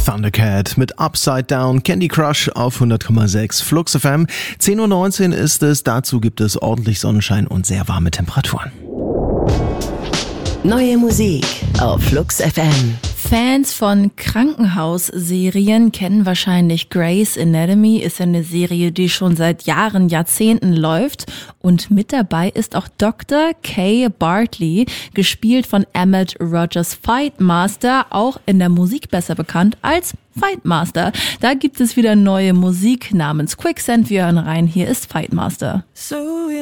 Thundercat mit Upside Down, Candy Crush auf 100,6 Flux FM. 10:19 Uhr ist es, dazu gibt es ordentlich Sonnenschein und sehr warme Temperaturen. Neue Musik auf Flux FM. Fans von Krankenhausserien kennen wahrscheinlich Grey's Anatomy, ist ja eine Serie, die schon seit Jahren, Jahrzehnten läuft. Und mit dabei ist auch Dr. Kay Bartley, gespielt von Emmett Rogers Fightmaster, auch in der Musik besser bekannt als Fightmaster. Da gibt es wieder neue Musik namens Quicksand. Wir hören rein, hier ist Fightmaster. So